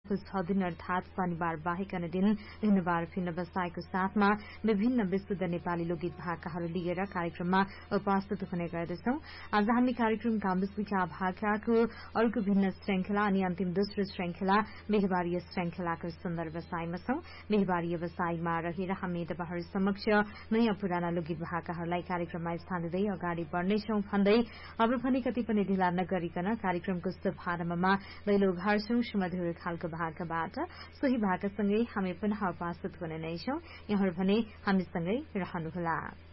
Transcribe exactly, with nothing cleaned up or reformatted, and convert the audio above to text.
अगस्तको छ दिन अर्थात शनिबार बाहेक अन्य दिन भिन्नबार भिन्न व्यवसायको साथमा विभिन्न विशुद्ध नेपाली लोकगीत भाकाहरू लिएर कार्यक्रममा उपस्थित हुने गर्दछौं। आज हामी कार्यक्रमका विशेषका भाकाको अर्को भिन्न श्रृंखला अनि अन्तिम दोस्रो श्रृंखला बिहिबारीय श्रृंखलाको सुन्दर व्यवसायमा छौं। बिहिबारीय व्यवसायमा रहेर हामी तपाईहरु समक्ष नयाँ पुराना लोकगीत भाकाहरूलाई कार्यक्रममा स्थान दिँदै अगाडि बढ्नेछौं भन्दै अब भने कति पनि ढिला नगरिकन कार्यक्रमको शुभारम्भमा दैलो घार्छौं सुमधुर खालको भाकाबाट। सोही भाकासँगै हामी पुनः उपस्थित हुने नै छौं। यहाँहरू भने हामीसँगै रहनुहोला।